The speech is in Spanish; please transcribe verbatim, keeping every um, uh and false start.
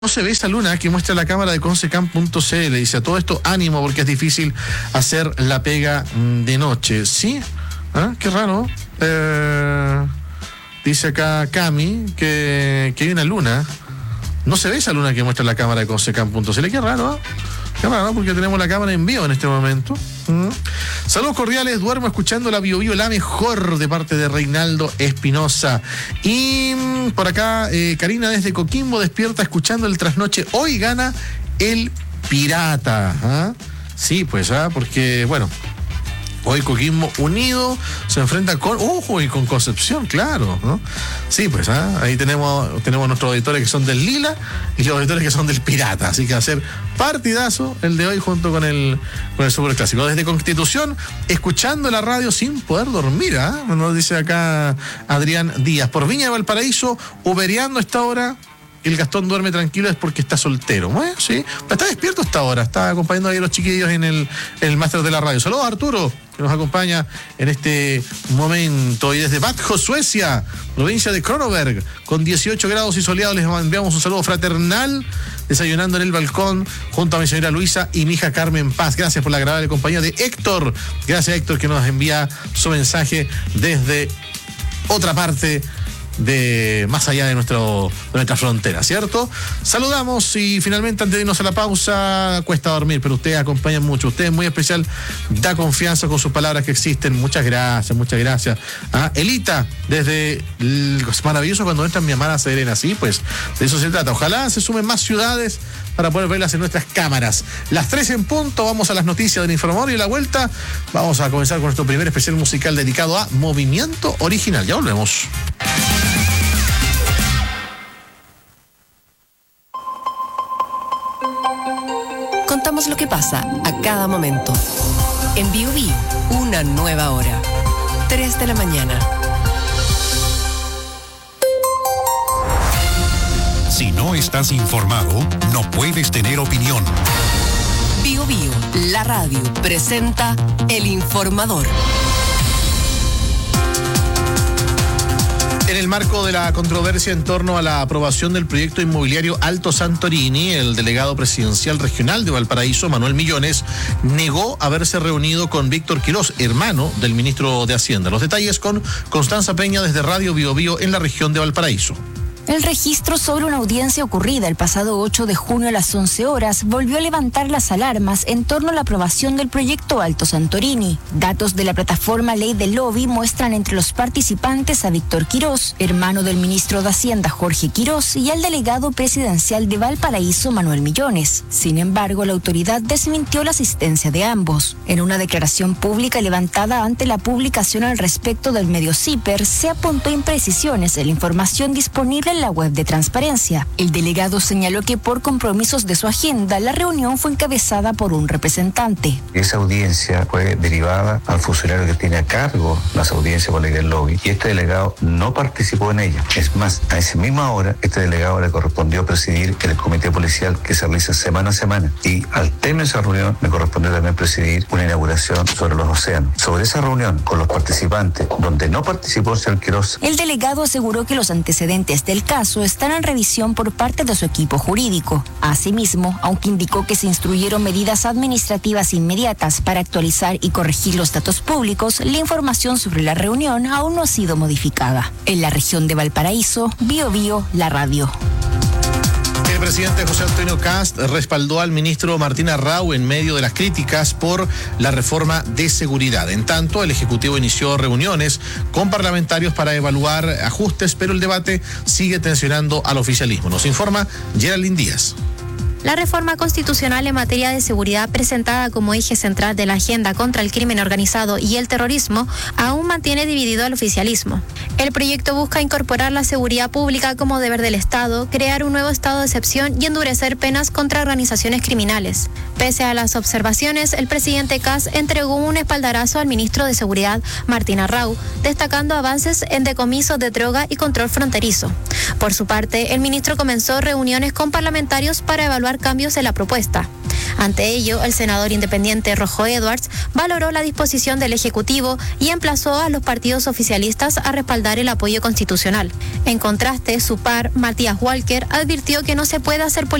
No se ve esa luna que muestra la cámara de consecam punto c l. Dice, a todo esto ánimo porque es difícil hacer la pega de noche. ¿Sí? ¿Ah? Qué raro. Eh, dice acá Cami que, que hay una luna. No se ve esa luna que muestra la cámara de consecam punto c l. Qué raro, ¿eh? Qué raro, porque tenemos la cámara en vivo en este momento. ¿Mm? Saludos cordiales, duermo escuchando la Bio Bio, la mejor, de parte de Reinaldo Espinosa. Y por acá, eh, Karina desde Coquimbo despierta escuchando el trasnoche. Hoy gana el Pirata. ¿Ah? Sí, pues, ¿ah? Porque, bueno, hoy Coquimbo unido se enfrenta con, ojo, y con Concepción, claro, ¿no? Sí, pues, ¿ah? Ahí tenemos, tenemos nuestros auditores que son del Lila y los auditores que son del Pirata. Así que va a ser partidazo el de hoy junto con el, con el Superclásico. Desde Constitución, escuchando la radio sin poder dormir, ¿ah? Nos dice acá Adrián Díaz. Por Viña de Valparaíso, ubereando a esta hora. El Gastón duerme tranquilo es porque está soltero. Bueno, sí, está despierto hasta ahora, está acompañando ahí a los chiquillos en el, en el máster de la radio. Saludos a Arturo, que nos acompaña en este momento. Y desde Vadjo, Suecia, provincia de Kronoberg, con dieciocho grados y soleados, les enviamos un saludo fraternal, desayunando en el balcón, junto a mi señora Luisa y mi hija Carmen Paz. Gracias por la agradable compañía de Héctor. Gracias, Héctor, que nos envía su mensaje desde otra parte de más allá de nuestro de nuestra frontera, ¿cierto? Saludamos y finalmente, antes de irnos a la pausa, cuesta dormir, pero ustedes acompañan mucho. Usted es muy especial, da confianza con sus palabras que existen. Muchas gracias, muchas gracias. ¿Ah? Elita, desde el, es maravilloso cuando entran mi amada Serena, sí, pues de eso se trata. Ojalá se sumen más ciudades para poder verlas en nuestras cámaras. Las tres en punto, vamos a las noticias del informador y a la vuelta vamos a comenzar con nuestro primer especial musical dedicado a Movimiento Original. Ya volvemos. Contamos lo que pasa a cada momento. En Bio Bio, una nueva hora. tres de la mañana. Si no estás informado, no puedes tener opinión. Bio Bio, la radio, presenta El Informador. En el marco de la controversia en torno a la aprobación del proyecto inmobiliario Alto Santorini, el delegado presidencial regional de Valparaíso, Manuel Millones, negó haberse reunido con Víctor Quirós, hermano del ministro de Hacienda. Los detalles con Constanza Peña desde Radio Bio Bio en la región de Valparaíso. El registro sobre una audiencia ocurrida el pasado ocho de junio a las once horas volvió a levantar las alarmas en torno a la aprobación del proyecto Alto Santorini. Datos de la plataforma Ley del Lobby muestran entre los participantes a Víctor Quirós, hermano del ministro de Hacienda Jorge Quirós, y al delegado presidencial de Valparaíso Manuel Millones. Sin embargo, la autoridad desmintió la asistencia de ambos. En una declaración pública levantada ante la publicación al respecto del medio CIPER, se apuntó imprecisiones en la información disponible en la web de Transparencia. El delegado señaló que por compromisos de su agenda, la reunión fue encabezada por un representante. Esa audiencia fue derivada al funcionario que tiene a cargo las audiencias por ley del lobby, y este delegado no participó en ella. Es más, a esa misma hora, este delegado le correspondió presidir el comité policial que se realiza semana a semana, y al término de esa reunión me correspondió también presidir una inauguración sobre los océanos. Sobre esa reunión con los participantes, donde no participó el señor Quirós. El delegado aseguró que los antecedentes del caso están en revisión por parte de su equipo jurídico. Asimismo, aunque indicó que se instruyeron medidas administrativas inmediatas para actualizar y corregir los datos públicos, la información sobre la reunión aún no ha sido modificada. En la región de Valparaíso, Bio Bio, la radio. El presidente José Antonio Kast respaldó al ministro Martín Arrau en medio de las críticas por la reforma de seguridad. En tanto, el Ejecutivo inició reuniones con parlamentarios para evaluar ajustes, pero el debate sigue tensionando al oficialismo. Nos informa Geraldine Díaz. La reforma constitucional en materia de seguridad, presentada como eje central de la agenda contra el crimen organizado y el terrorismo, aún mantiene dividido al oficialismo. El proyecto busca incorporar la seguridad pública como deber del Estado, crear un nuevo estado de excepción y endurecer penas contra organizaciones criminales. Pese a las observaciones, el presidente Kast entregó un espaldarazo al ministro de Seguridad, Martín Arrau, destacando avances en decomiso de droga y control fronterizo. Por su parte, el ministro comenzó reuniones con parlamentarios para evaluar cambios en la propuesta. Ante ello, el senador independiente Rojo Edwards valoró la disposición del Ejecutivo y emplazó a los partidos oficialistas a respaldar el apoyo constitucional. En contraste, su par, Matías Walker, advirtió que no se puede hacer política